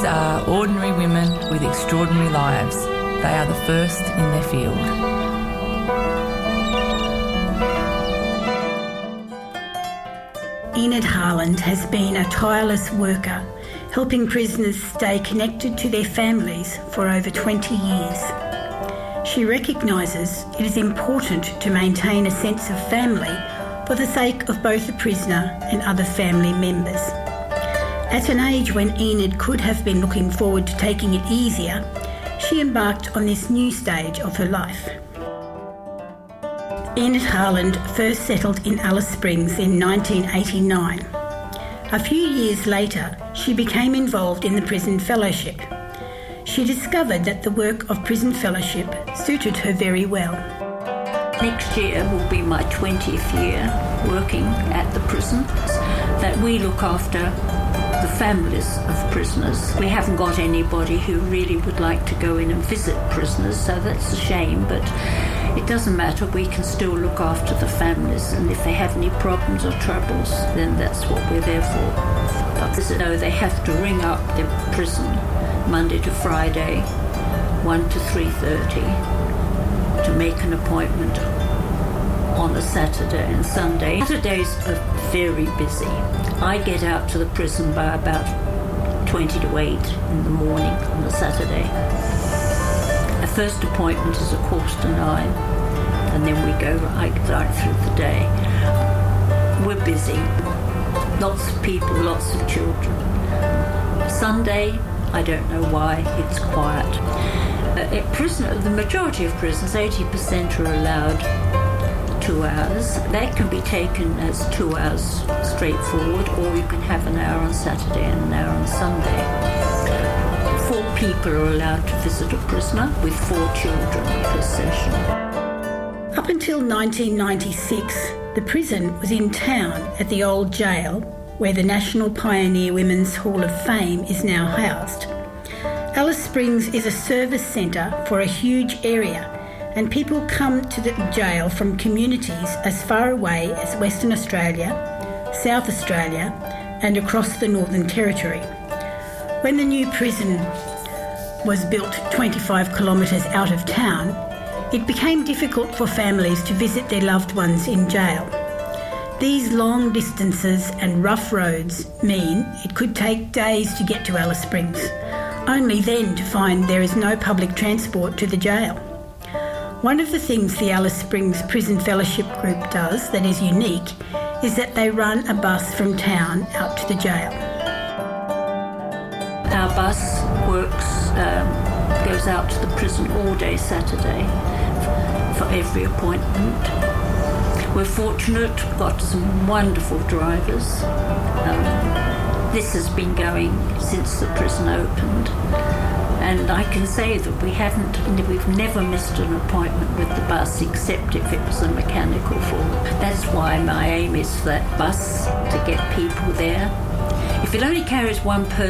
are ordinary women with extraordinary lives. They are the first in their field. Enid Harland has been a tireless worker, helping prisoners stay connected to their families for over 20 years. She recognises it is important to maintain a sense of family for the sake of both the prisoner and other family members. At an age when Enid could have been looking forward to taking it easier, she embarked on this new stage of her life. Enid Harland first settled in Alice Springs in 1989. A few years later, she became involved in the Prison Fellowship. She discovered that the work of Prison Fellowship suited her very well. Next year will be my 20th year working at the prisons, that we look after the families of prisoners. We haven't got anybody who really would like to go in and visit prisoners, so that's a shame, but it doesn't matter, we can still look after the families, and if they have any problems or troubles, then that's what we're there for. But they have to ring up the prison Monday to Friday, 1 to 3:30, to make an appointment on a Saturday and Sunday. Saturdays are very busy. I get out to the prison by about 20 to 8 in the morning on a Saturday. Our first appointment is 9:15, and then we go right through the day. We're busy. Lots of people, lots of children. Sunday, I don't know why, it's quiet. The majority of prisons, 80% are allowed 2 hours. That can be taken as 2 hours straightforward, or you can have an hour on Saturday and an hour on Sunday. 4 people are allowed to visit a prisoner with 4 children per session. Up until 1996, the prison was in town at the old jail, where the National Pioneer Women's Hall of Fame is now housed. Alice Springs is a service centre for a huge area, and people come to the jail from communities as far away as Western Australia, South Australia, and across the Northern Territory. When the new prison was built 25 kilometres out of town, it became difficult for families to visit their loved ones in jail. These long distances and rough roads mean it could take days to get to Alice Springs, only then to find there is no public transport to the jail. One of the things the Alice Springs Prison Fellowship Group does that is unique is that they run a bus from town out to the jail. Our bus goes out to the prison all day Saturday for every appointment. We're fortunate, we've got some wonderful drivers. This has been going since the prison opened, and I can say that we've never missed an appointment with the bus, except if it was a mechanical fault. That's why my aim is for that bus to get people there. If it only carries one person,